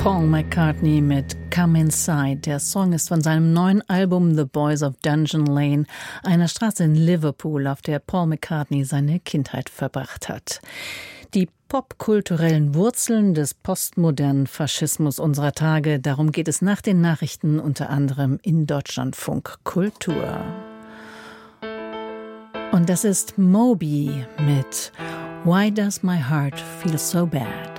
Paul McCartney mit Come Inside. Der Song ist von seinem neuen Album The Boys of Dungeon Lane, einer Straße in Liverpool, auf der Paul McCartney seine Kindheit verbracht hat. Die popkulturellen Wurzeln des postmodernen Faschismus unserer Tage, darum geht es nach den Nachrichten unter anderem in Deutschlandfunk Kultur. Und das ist Moby mit Why Does My Heart Feel So Bad?